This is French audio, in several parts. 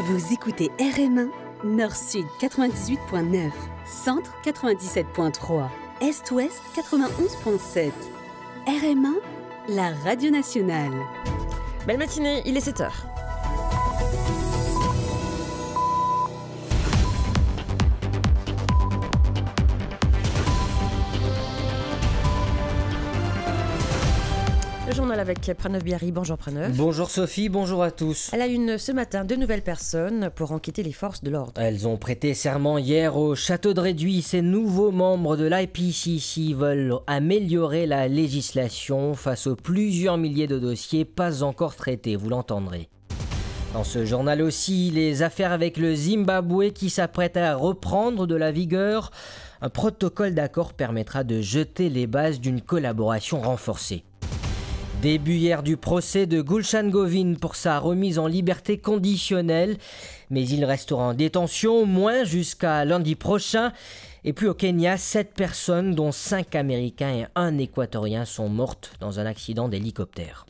Vous écoutez RM1, Nord-Sud 98.9, Centre 97.3, Est-Ouest 91.7. RM1, la radio nationale. Belle matinée, il est 7h. Le journal avec Pranav Biari. Bonjour Pranav. Bonjour Sophie, bonjour à tous. Elle a une ce matin de nouvelles personnes pour enquêter les forces de l'ordre. Elles ont prêté serment hier au château de Réduit. Ces nouveaux membres de l'IPCC veulent améliorer la législation face aux plusieurs milliers de dossiers pas encore traités, vous l'entendrez. Dans ce journal aussi, les affaires avec le Zimbabwe qui s'apprête à reprendre de la vigueur. Un protocole d'accord permettra de jeter les bases d'une collaboration renforcée. Début hier du procès de Gulshan Govin pour sa remise en liberté conditionnelle, mais il restera en détention au moins jusqu'à lundi prochain. Et puis au Kenya, 7 personnes, dont 5 Américains et 1 Équatorien, sont mortes dans un accident d'hélicoptère.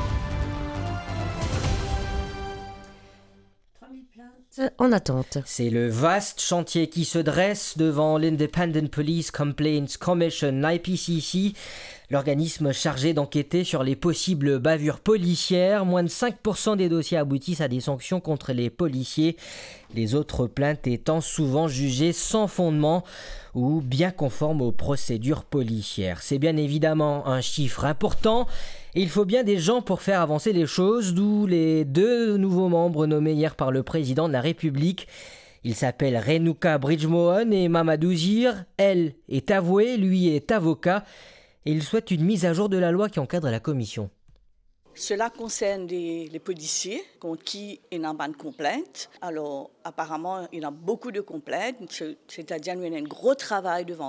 En attente. C'est le vaste chantier qui se dresse devant l'Independent Police Complaints Commission, l'IPCC, l'organisme chargé d'enquêter sur les possibles bavures policières. Moins de 5% des dossiers aboutissent à des sanctions contre les policiers, les autres plaintes étant souvent jugées sans fondement ou bien conformes aux procédures policières. C'est bien évidemment un chiffre important. Et il faut bien des gens pour faire avancer les choses, d'où les 2 nouveaux membres nommés hier par le président de la République. Ils s'appellent Renuka Bridgemohan et Mamadou Zir. Elle est avouée, lui est avocat. Et ils souhaitent une mise à jour de la loi qui encadre la commission. Cela concerne les policiers contre qui il y a une bonne complainte. Alors, apparemment, il y a beaucoup de complaintes, c'est-à-dire qu'il y a un gros travail devant